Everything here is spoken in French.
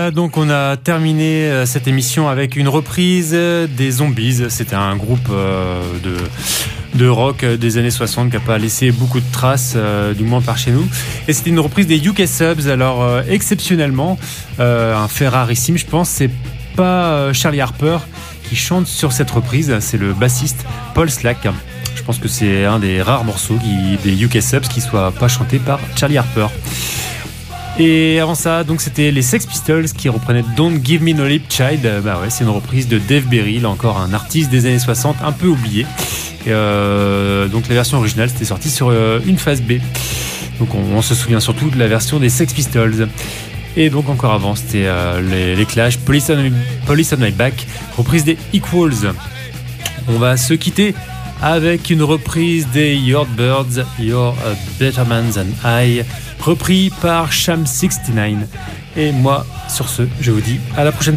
Voilà, donc on a terminé cette émission avec une reprise des Zombies. C'était un groupe de rock des années 60 qui n'a pas laissé beaucoup de traces, du moins par chez nous. Et c'était une reprise des UK Subs. Alors exceptionnellement, un fait rarissime, je pense, c'est pas Charlie Harper qui chante sur cette reprise, c'est le bassiste Paul Slack. Je pense que c'est un des rares morceaux des UK Subs qui soit pas chanté par Charlie Harper. Et avant ça, donc c'était les Sex Pistols qui reprenaient Don't Give Me No Lip Child. Bah ouais, c'est une reprise de Dave Berry, là encore un artiste des années 60 un peu oublié. Et donc la version originale c'était sorti sur une phase B. Donc on se souvient surtout de la version des Sex Pistols. Et donc encore avant c'était les Clash, Police on My Back, reprise des Equals. On va se quitter avec une reprise des Yardbirds, You're a Better Man Than I, repris par Sham 69. Et moi, sur ce, je vous dis à la prochaine fois.